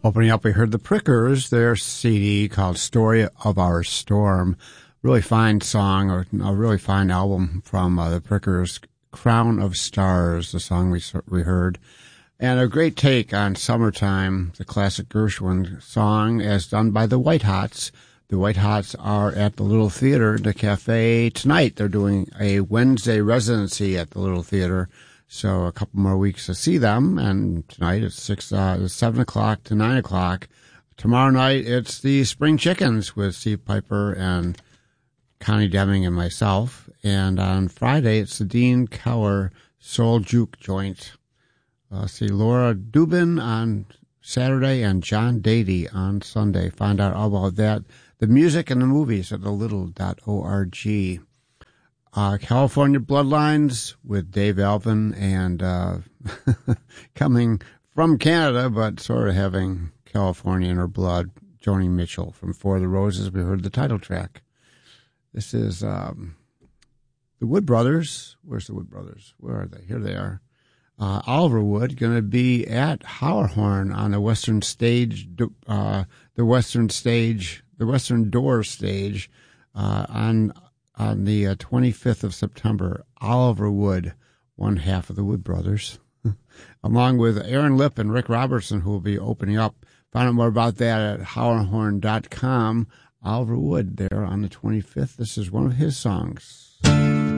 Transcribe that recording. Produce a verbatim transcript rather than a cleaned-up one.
Opening up, we heard the Prickers, their C D called Story of Our Storm. Really fine song, or a really fine album from uh, the Prickers, Crown of Stars, the song we we heard. And a great take on Summertime, the classic Gershwin song, as done by the White Hots. The White Hots are at the Little Theater, the cafe, tonight. They're doing a Wednesday residency at the Little Theater. So a couple more weeks to see them, and tonight it's six, uh, seven o'clock to nine o'clock. Tomorrow night it's the Spring Chickens with Steve Piper and Connie Deming and myself, and on Friday it's the Dean Cower Soul Juke Joint. Uh, see Laura Dubin on Saturday and John Dady on Sunday. Find out all about that. The music and the movies at the little dot org. Uh, California Bloodlines with Dave Alvin, and uh, coming from Canada, but sort of having California in her blood, Joni Mitchell from For the Roses. We heard the title track. This is um, the Wood Brothers. Where's the Wood Brothers? Where are they? Here they are. Uh, Oliver Wood going to be at Hauerhorn on the Western Stage, uh, the Western Stage, the Western Door stage uh, on. On the uh, twenty-fifth of September. Oliver Wood, one half of the Wood Brothers, along with Aaron Lipp and Rick Robertson, who will be opening up. Find out more about that at hauerhorn dot com. Oliver Wood there on the twenty-fifth. This is one of his songs.